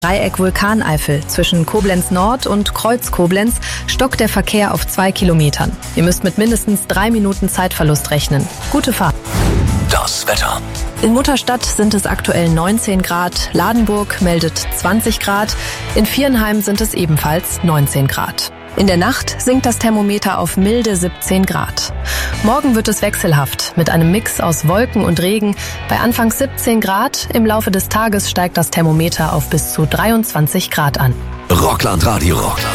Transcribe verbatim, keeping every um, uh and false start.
Dreieck Vulkaneifel zwischen Koblenz Nord und Kreuz Koblenz stockt der Verkehr auf zwei Kilometern. Ihr müsst mit mindestens drei Minuten Zeitverlust rechnen. Gute Fahrt. Das Wetter. In Mutterstadt sind es aktuell neunzehn Grad, Ladenburg meldet zwanzig Grad, in Viernheim sind es ebenfalls neunzehn Grad. In der Nacht sinkt das Thermometer auf milde siebzehn Grad. Morgen wird es wechselhaft mit einem Mix aus Wolken und Regen. Bei anfangs siebzehn Grad, im Laufe des Tages steigt das Thermometer auf bis zu dreiundzwanzig Grad an. Rockland Radio.